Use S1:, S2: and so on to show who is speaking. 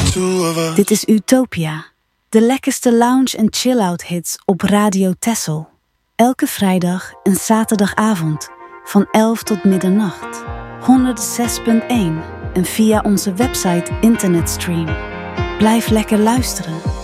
S1: Dit is Utopia, de lekkerste lounge- en chill-out hits op Radio Texel. Elke vrijdag en zaterdagavond van 11 tot middernacht. 106.1 en via onze website internetstream. Blijf lekker luisteren.